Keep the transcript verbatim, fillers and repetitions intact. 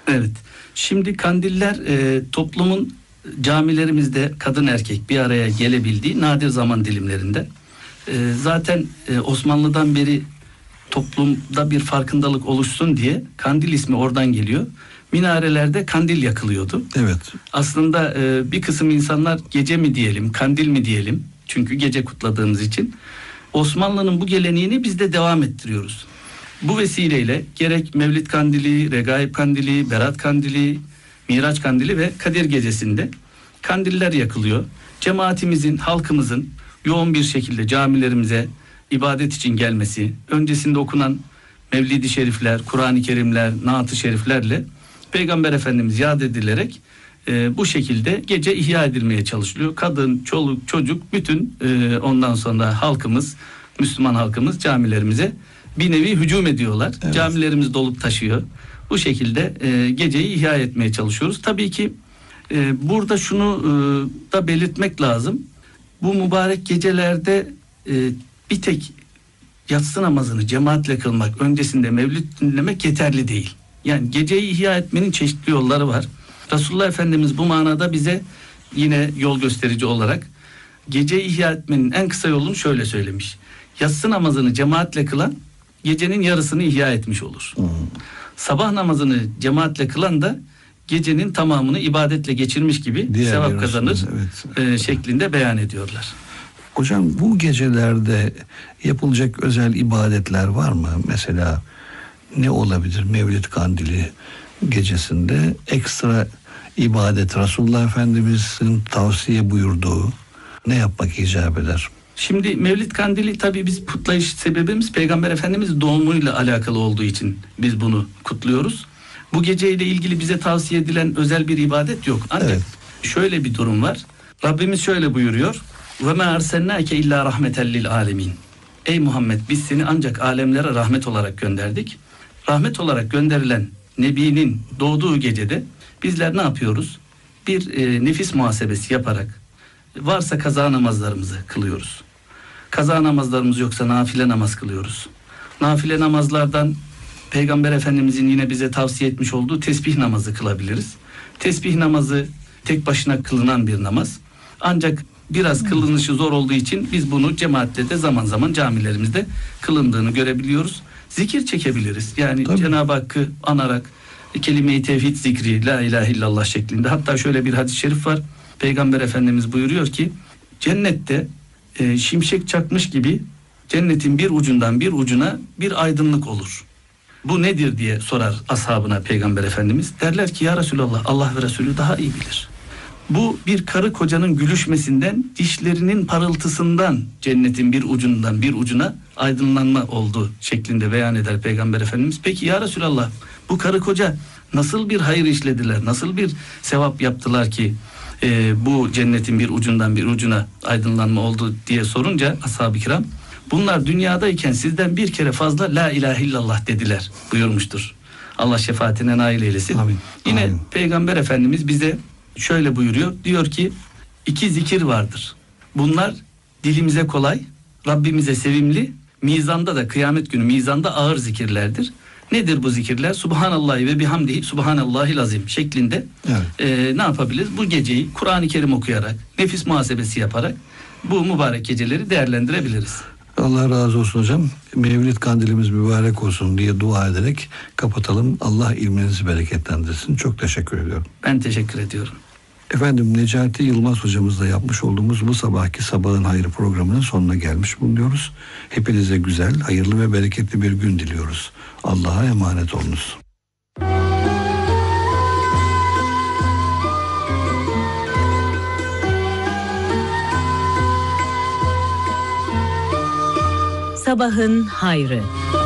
Evet. Şimdi kandiller e, toplumun camilerimizde kadın erkek bir araya gelebildiği nadir zaman dilimlerinde. E, zaten e, Osmanlı'dan beri toplumda bir farkındalık oluşsun diye kandil ismi oradan geliyor. Minarelerde kandil yakılıyordu. Evet. Aslında e, bir kısım insanlar gece mi diyelim, kandil mi diyelim? Çünkü gece kutladığımız için. Osmanlı'nın bu geleneğini biz de devam ettiriyoruz. Bu vesileyle gerek Mevlid Kandili, Regaib Kandili, Berat Kandili, Miraç Kandili ve Kadir Gecesi'nde kandiller yakılıyor. Cemaatimizin, halkımızın yoğun bir şekilde camilerimize ibadet için gelmesi, öncesinde okunan Mevlid-i Şerifler, Kur'an-ı Kerimler, Naat-ı Şeriflerle Peygamber Efendimiz yad edilerek e, bu şekilde gece ihya edilmeye çalışılıyor. Kadın, çoluk, çocuk, bütün e, ondan sonra halkımız, Müslüman halkımız camilerimize bir nevi hücum ediyorlar. Evet. Camilerimiz dolup taşıyor. Bu şekilde e, geceyi ihya etmeye çalışıyoruz. Tabii ki e, burada şunu e, da belirtmek lazım. Bu mübarek gecelerde e, bir tek yatsı namazını cemaatle kılmak, öncesinde mevlid dinlemek yeterli değil. Yani geceyi ihya etmenin çeşitli yolları var. Resulullah Efendimiz bu manada bize yine yol gösterici olarak geceyi ihya etmenin en kısa yolunu şöyle söylemiş. Yatsı namazını cemaatle kılan gecenin yarısını ihya etmiş olur. Hmm. Sabah namazını cemaatle kılan da gecenin tamamını ibadetle geçirmiş gibi diğer sevap kazanır evet. e, şeklinde beyan ediyorlar. Hocam bu gecelerde yapılacak özel ibadetler var mı? Mesela ne olabilir Mevlid Kandili gecesinde ekstra ibadet Resulullah Efendimiz'in tavsiye buyurduğu ne yapmak icap eder? Şimdi Mevlid Kandili tabii biz kutlayış sebebimiz Peygamber Efendimiz doğumuyla alakalı olduğu için biz bunu kutluyoruz. Bu geceyle ilgili bize tavsiye edilen özel bir ibadet yok. Ancak evet. şöyle bir durum var. Rabbimiz şöyle buyuruyor. Ve ma ersennake illa rahmeten lil alemin. Ey Muhammed biz seni ancak alemlere rahmet olarak gönderdik. Rahmet olarak gönderilen Nebi'nin doğduğu gecede bizler ne yapıyoruz? Bir e, nefis muhasebesi yaparak varsa kaza namazlarımızı kılıyoruz. Kaza namazlarımız yoksa nafile namaz kılıyoruz. Nafile namazlardan Peygamber Efendimizin yine bize tavsiye etmiş olduğu tesbih namazı kılabiliriz. Tesbih namazı tek başına kılınan bir namaz. Ancak biraz kılınışı zor olduğu için biz bunu cemaatle de zaman zaman camilerimizde kılındığını görebiliyoruz. Zikir çekebiliriz. Yani Tabii. Cenab-ı Hakk'ı anarak kelime-i tevhid zikri, la ilahe illallah şeklinde. Hatta şöyle bir hadis-i şerif var. Peygamber Efendimiz buyuruyor ki cennette e, şimşek çakmış gibi cennetin bir ucundan bir ucuna bir aydınlık olur. Bu nedir diye sorar ashabına Peygamber Efendimiz. Derler ki ya Resulallah Allah ve Resulü daha iyi bilir. Bu bir karı kocanın gülüşmesinden, dişlerinin parıltısından cennetin bir ucundan bir ucuna aydınlanma oldu şeklinde beyan eder Peygamber Efendimiz. Peki ya Resulallah bu karı koca nasıl bir hayır işlediler, nasıl bir sevap yaptılar ki e, bu cennetin bir ucundan bir ucuna aydınlanma oldu diye sorunca ashab-ı kiram bunlar dünyadayken sizden bir kere fazla la ilahe illallah dediler buyurmuştur. Allah şefaatine nail eylesin. Amin. Yine Amin. Peygamber Efendimiz bize şöyle buyuruyor. Diyor ki iki zikir vardır. Bunlar dilimize kolay, Rabbimize sevimli, mizanda da kıyamet günü mizanda ağır zikirlerdir. Nedir bu zikirler? Subhanallahi ve bihamdihi subhanallahil azim şeklinde evet. e, ne yapabiliriz? Bu geceyi Kur'an-ı Kerim okuyarak, nefis muhasebesi yaparak bu mübarek geceleri değerlendirebiliriz. Allah razı olsun hocam. Mevlid kandilimiz mübarek olsun diye dua ederek kapatalım. Allah ilminizi bereketlendirsin. Çok teşekkür ediyorum. Ben teşekkür ediyorum. Efendim Necati Yılmaz hocamızla yapmış olduğumuz bu sabahki Sabahın Hayrı programının sonuna gelmiş bulunuyoruz. Hepinize güzel, hayırlı ve bereketli bir gün diliyoruz. Allah'a emanet olunuz. Sabahın Hayrı.